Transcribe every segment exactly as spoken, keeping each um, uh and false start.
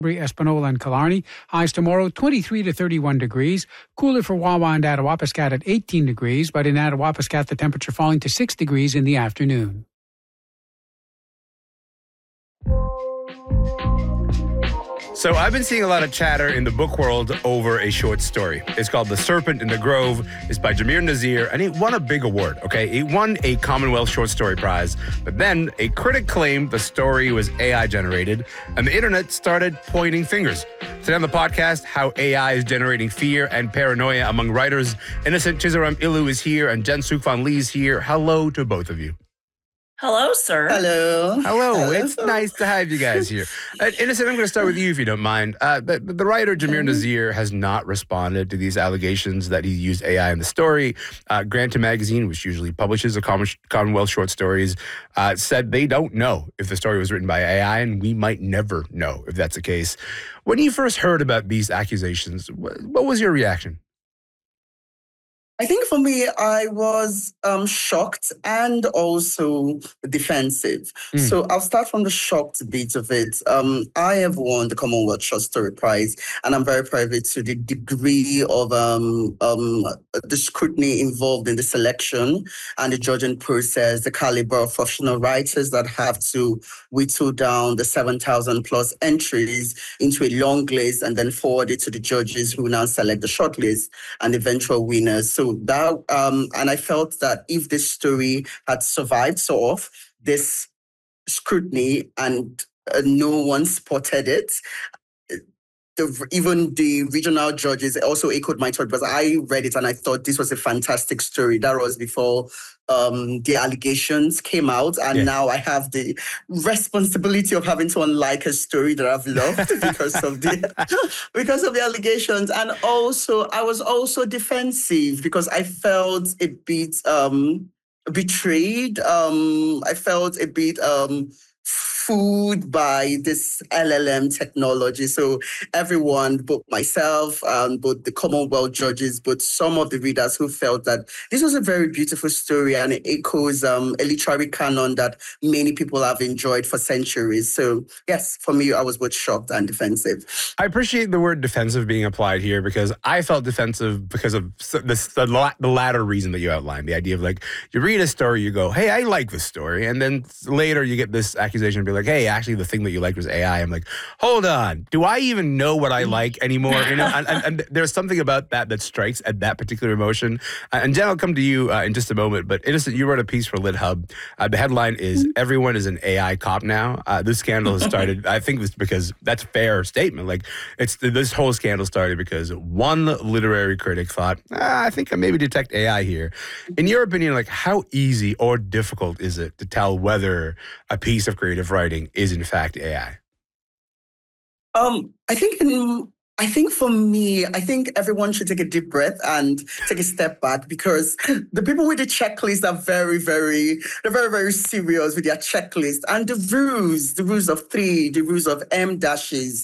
Espanola and Killarney. Highs tomorrow, twenty-three to thirty-one degrees. Cooler for Wawa and Attawapiskat at eighteen degrees, but in Attawapiskat, the temperature falling to six degrees in the afternoon. So I've been seeing a lot of chatter in the book world over a short story. It's called The Serpent in the Grove. It's by Jameer Nazir, and it won a big award, okay? It won a Commonwealth Short Story Prize, but then a critic claimed the story was A I generated, and the internet started pointing fingers. Today on the podcast, how A I is generating fear and paranoia among writers. Innocent Chizaram Ilu is here, and Jen Sukvan Lee is here. Hello to both of you. Hello, sir. Hello. Hello. Hello. It's nice to have you guys here. Uh, Innocent, I'm going to start with you if you don't mind. Uh, the, the writer, Jameer Nazir, has not responded to these allegations that he used A I in the story. Uh, Granta Magazine, which usually publishes a common, Commonwealth short stories, uh, said they don't know if the story was written by A I, and we might never know if that's the case. When you first heard about these accusations, what, what was your reaction? I think for me, I was um, shocked and also defensive. Mm. So I'll start from the shocked bit of it. Um, I have won the Commonwealth Short Story Prize, and I'm very proud of it to the degree of um, um, the scrutiny involved in the selection and the judging process, the caliber of professional writers that have to whittle down the seven thousand plus entries into a long list and then forward it to the judges who now select the short list and eventual winners. So that, um, and I felt that if this story had survived sort of this scrutiny and uh, no one spotted it, the, even the regional judges also echoed my thought, because I read it and I thought this was a fantastic story. That was before um, the allegations came out, and yeah. now I have the responsibility of having to unlike a story that I've loved because of the because of the allegations. And also, I was also defensive because I felt a bit um, betrayed. Um, I felt a bit um, fooled by this L L M technology. So everyone, both myself, um, both the Commonwealth judges, but some of the readers who felt that this was a very beautiful story and it echoes um, a literary canon that many people have enjoyed for centuries. So yes, for me, I was both shocked and defensive. I appreciate the word defensive being applied here, because I felt defensive because of the, the, the latter reason that you outlined, the idea of like, you read a story, you go, hey, I like this story. And then later you get this accusation, be like, hey, actually the thing that you liked was A I. I'm like, hold on, do I even know what I like anymore? You know, and, and, and there's something about that that strikes at that particular emotion. Uh, and Jen, I'll come to you uh, in just a moment, but Innocent, you wrote a piece for LitHub. Uh, the headline is, everyone is an A I cop now. Uh, this scandal has started, I think it's because that's a fair statement. Like, it's this whole scandal started because one literary critic thought, ah, I think I maybe detect A I here. In your opinion, like, how easy or difficult is it to tell whether a piece of creative writing is in fact A I? Um, I think in, I think for me, I think everyone should take a deep breath and take a step back, because the people with the checklist are very, very, they're very, very serious with their checklist. And the rules, the rules of three, the rules of M dashes,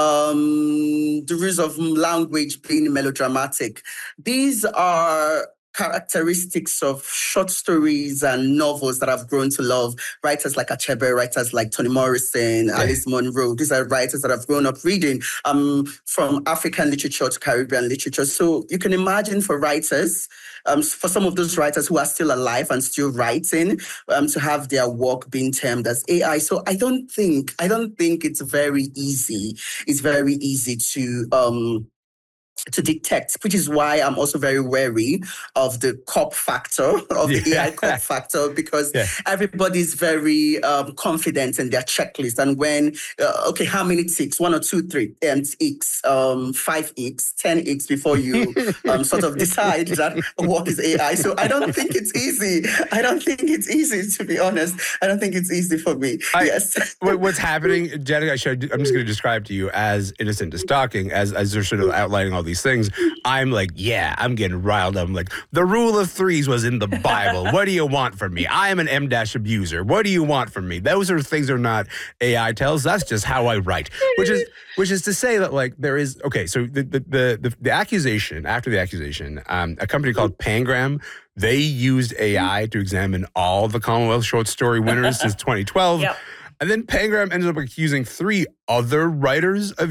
um, the rules of language being melodramatic. These are characteristics of short stories and novels that I've grown to love. Writers like Achebe, writers like Toni Morrison, yeah. Alice Munro. These are writers that I've grown up reading, um, from African literature to Caribbean literature. So you can imagine for writers, um, for some of those writers who are still alive and still writing, um, to have their work being termed as A I. So I don't think, I don't think it's very easy. It's very easy to, um, to detect, which is why I'm also very wary of the cop factor, of yeah. the A I cop factor, because yeah. everybody's very um, confident in their checklist. And when, uh, okay, how many ticks? One or two, three, and X, um, five X, ten X before you um, sort of decide that what is A I. So I don't think it's easy. I don't think it's easy, to be honest. I don't think it's easy for me. I, yes. What's happening, Janet, I should, I'm just going to describe to you as Innocent to Stalking, as, as they're sort of outlining all these things. I'm like, yeah, I'm getting riled up. I'm like, the rule of threes was in the Bible. What do you want from me? I am an M-dash abuser. What do you want from me? Those are things that are not A I tells. That's just how I write. Which is which is to say that, like, there is, okay, so the the the, the, the accusation, after the accusation, um, a company called Pangram, they used A I to examine all the Commonwealth short story winners since twenty twelve. Yep. And then Pangram ended up accusing three other writers of